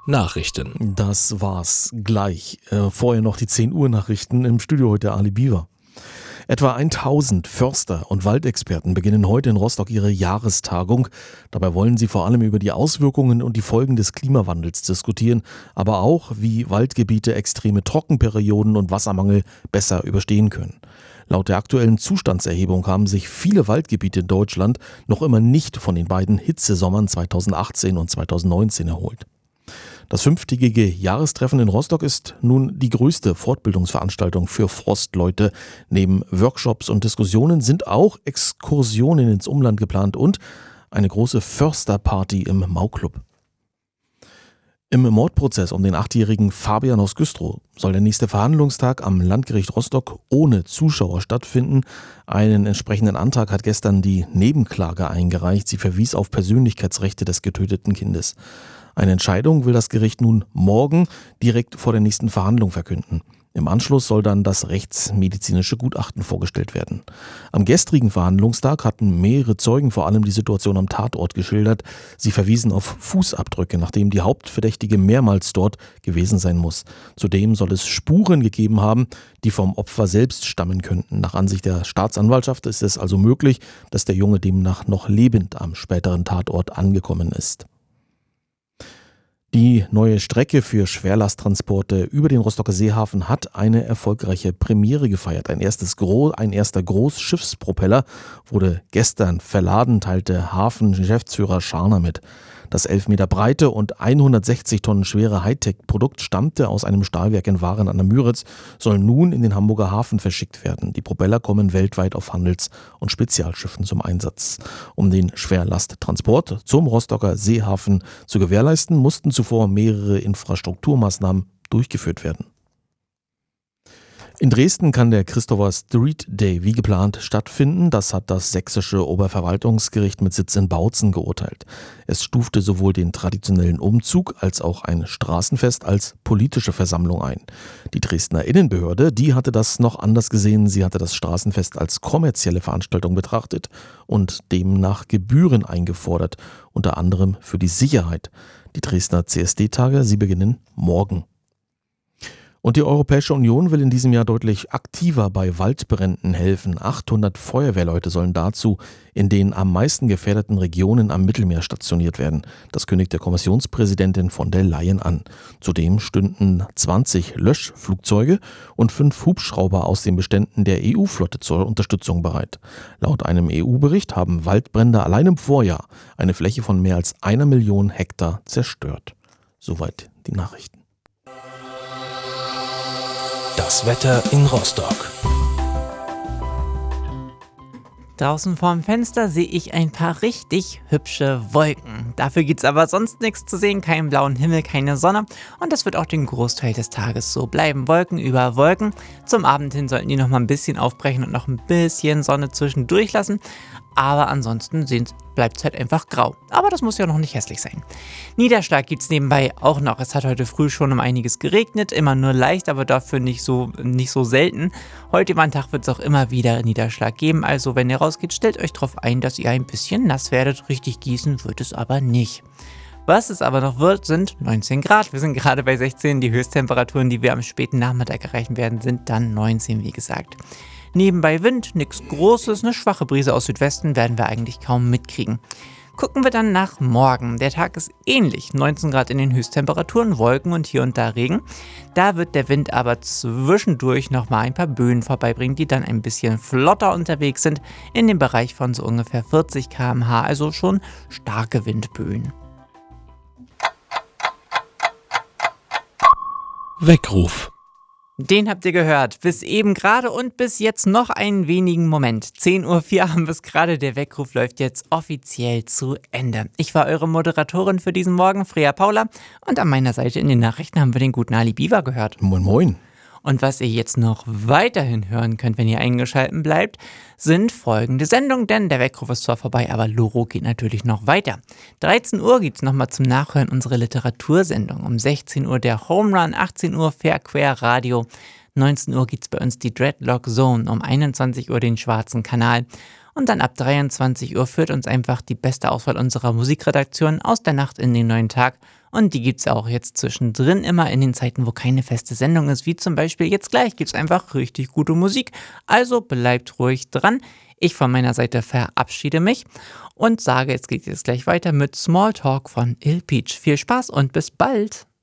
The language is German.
Nachrichten. Das war's gleich. Vorher noch die 10 Uhr Nachrichten im Studio heute Ali Biewer. Etwa 1000 Förster und Waldexperten beginnen heute in Rostock ihre Jahrestagung. Dabei wollen sie vor allem über die Auswirkungen und die Folgen des Klimawandels diskutieren, aber auch, wie Waldgebiete extreme Trockenperioden und Wassermangel besser überstehen können. Laut der aktuellen Zustandserhebung haben sich viele Waldgebiete in Deutschland noch immer nicht von den beiden Hitzesommern 2018 und 2019 erholt. Das 5-tägige Jahrestreffen in Rostock ist nun die größte Fortbildungsveranstaltung für Forstleute. Neben Workshops und Diskussionen sind auch Exkursionen ins Umland geplant und eine große Försterparty im Mauclub. Im Mordprozess um den 8-jährigen Fabian aus Güstrow soll der nächste Verhandlungstag am Landgericht Rostock ohne Zuschauer stattfinden. Einen entsprechenden Antrag hat gestern die Nebenklage eingereicht. Sie verwies auf Persönlichkeitsrechte des getöteten Kindes. Eine Entscheidung will das Gericht nun morgen direkt vor der nächsten Verhandlung verkünden. Im Anschluss soll dann das rechtsmedizinische Gutachten vorgestellt werden. Am gestrigen Verhandlungstag hatten mehrere Zeugen vor allem die Situation am Tatort geschildert. Sie verwiesen auf Fußabdrücke, nachdem die Hauptverdächtige mehrmals dort gewesen sein muss. Zudem soll es Spuren gegeben haben, die vom Opfer selbst stammen könnten. Nach Ansicht der Staatsanwaltschaft ist es also möglich, dass der Junge demnach noch lebend am späteren Tatort angekommen ist. Die neue Strecke für Schwerlasttransporte über den Rostocker Seehafen hat eine erfolgreiche Premiere gefeiert. Ein erster Großschiffspropeller wurde gestern verladen, teilte Hafengeschäftsführer Scharner mit. Das 11 Meter breite und 160 Tonnen schwere Hightech-Produkt stammte aus einem Stahlwerk in Waren an der Müritz, soll nun in den Hamburger Hafen verschickt werden. Die Propeller kommen weltweit auf Handels- und Spezialschiffen zum Einsatz. Um den Schwerlasttransport zum Rostocker Seehafen zu gewährleisten, mussten zuvor mehrere Infrastrukturmaßnahmen durchgeführt werden. In Dresden kann der Christopher Street Day wie geplant stattfinden. Das hat das sächsische Oberverwaltungsgericht mit Sitz in Bautzen geurteilt. Es stufte sowohl den traditionellen Umzug als auch ein Straßenfest als politische Versammlung ein. Die Dresdner Innenbehörde, die hatte das noch anders gesehen. Sie hatte das Straßenfest als kommerzielle Veranstaltung betrachtet und demnach Gebühren eingefordert, unter anderem für die Sicherheit. Die Dresdner CSD-Tage, sie beginnen morgen. Und die Europäische Union will in diesem Jahr deutlich aktiver bei Waldbränden helfen. 800 Feuerwehrleute sollen dazu in den am meisten gefährdeten Regionen am Mittelmeer stationiert werden. Das kündigt der Kommissionspräsidentin von der Leyen an. Zudem stünden 20 Löschflugzeuge und 5 Hubschrauber aus den Beständen der EU-Flotte zur Unterstützung bereit. Laut einem EU-Bericht haben Waldbrände allein im Vorjahr eine Fläche von mehr als 1 Million Hektar zerstört. Soweit die Nachrichten. Das Wetter in Rostock. Draußen vorm Fenster sehe ich ein paar richtig hübsche Wolken. Dafür gibt es aber sonst nichts zu sehen, keinen blauen Himmel, keine Sonne. Und das wird auch den Großteil des Tages so bleiben. Wolken über Wolken. Zum Abend hin sollten die noch mal ein bisschen aufbrechen und noch ein bisschen Sonne zwischendurch lassen. Aber ansonsten bleibt es halt einfach grau. Aber das muss ja noch nicht hässlich sein. Niederschlag gibt es nebenbei auch noch. Es hat heute früh schon um einiges geregnet. Immer nur leicht, aber dafür nicht so selten. Heute über den Tag wird es auch immer wieder Niederschlag geben. Also wenn ihr rausgeht, stellt euch darauf ein, dass ihr ein bisschen nass werdet. Richtig gießen wird es aber nicht. Was es aber noch wird, sind 19 Grad. Wir sind gerade bei 16. Die Höchsttemperaturen, die wir am späten Nachmittag erreichen werden, sind dann 19, wie gesagt. Nebenbei Wind, nichts Großes, eine schwache Brise aus Südwesten werden wir eigentlich kaum mitkriegen. Gucken wir dann nach morgen. Der Tag ist ähnlich. 19 Grad in den Höchsttemperaturen, Wolken und hier und da Regen. Da wird der Wind aber zwischendurch nochmal ein paar Böen vorbeibringen, die dann ein bisschen flotter unterwegs sind, in dem Bereich von so ungefähr 40 km/h, also schon starke Windböen. Weckruf. Den habt ihr gehört. Bis eben gerade und bis jetzt noch einen wenigen Moment. 10:04 Uhr haben wir es gerade. Der Weckruf läuft jetzt offiziell zu Ende. Ich war eure Moderatorin für diesen Morgen, Freya Paula. Und an meiner Seite in den Nachrichten haben wir den guten Ali Biewer gehört. Moin Moin. Und was ihr jetzt noch weiterhin hören könnt, wenn ihr eingeschaltet bleibt, sind folgende Sendungen, denn der Weckruf ist zwar vorbei, aber Loro geht natürlich noch weiter. 13 Uhr gibt es nochmal zum Nachhören unsere Literatursendung. Um 16 Uhr der Home Run, 18 Uhr Fair Quer Radio, 19 Uhr gibt es bei uns die Dreadlock Zone, um 21 Uhr den Schwarzen Kanal. Und dann ab 23 Uhr führt uns einfach die beste Auswahl unserer Musikredaktion aus der Nacht in den neuen Tag. Und die gibt es auch jetzt zwischendrin immer in den Zeiten, wo keine feste Sendung ist, wie zum Beispiel jetzt gleich gibt es einfach richtig gute Musik. Also bleibt ruhig dran. Ich von meiner Seite verabschiede mich und sage, es geht jetzt gleich weiter mit Smalltalk von Il Peach. Viel Spaß und bis bald!